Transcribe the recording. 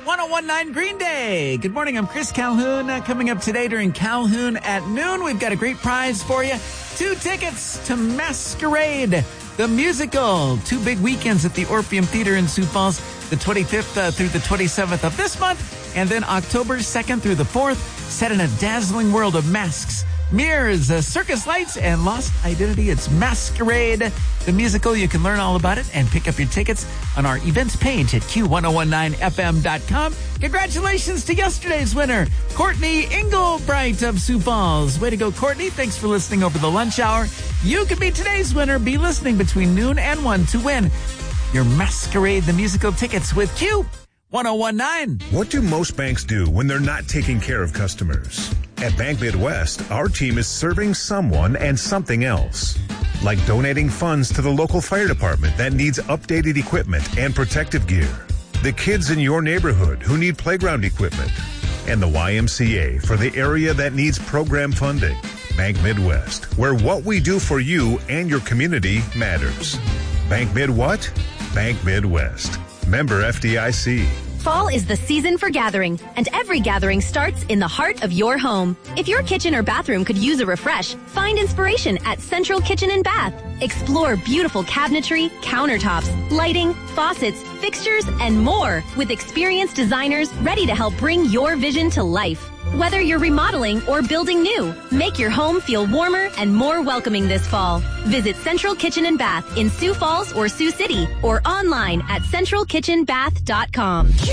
1019 Green Day. Good morning, I'm Chris Calhoun. Coming up today during Calhoun at noon, we've got a great prize for you. 2 tickets to Masquerade, the musical. 2 big weekends at the Orpheum Theater in Sioux Falls, the 25th through the 27th of this month, and then October 2nd through the 4th, set in a dazzling world of masks, mirrors, circus lights, and lost identity. It's Masquerade, the musical. You can learn all about it and pick up your tickets on our events page at Q1019FM.com. Congratulations to yesterday's winner, Courtney Engelbright of Sioux Falls. Way to go, Courtney. Thanks for listening over the lunch hour. You could be today's winner. Be listening between noon and 1 to win your Masquerade, the musical tickets with Q1019. What do most banks do when they're not taking care of customers? At Bank Midwest, our team is serving someone and something else. Like donating funds to the local fire department that needs updated equipment and protective gear. The kids in your neighborhood who need playground equipment. And the YMCA for the area that needs program funding. Bank Midwest, where what we do for you and your community matters. Bank Mid what? Bank Midwest. Member FDIC. Fall is the season for gathering, and every gathering starts in the heart of your home. If your kitchen or bathroom could use a refresh, find inspiration at Central Kitchen and Bath. Explore beautiful cabinetry, countertops, lighting, faucets, fixtures, and more with experienced designers ready to help bring your vision to life. Whether you're remodeling or building new, make your home feel warmer and more welcoming this fall. Visit Central Kitchen and Bath in Sioux Falls or Sioux City or online at centralkitchenbath.com.